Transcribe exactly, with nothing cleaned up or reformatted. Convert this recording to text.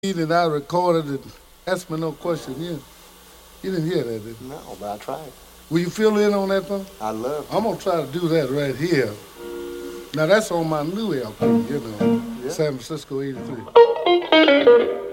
And I recorded it. Ask me no question. You, you didn't hear that, did you? No, but I tried. Will you fill in on that one? I love I'm to. gonna try to do that right here. Now that's on my new L P, you know, Yeah. San Francisco eighty-three.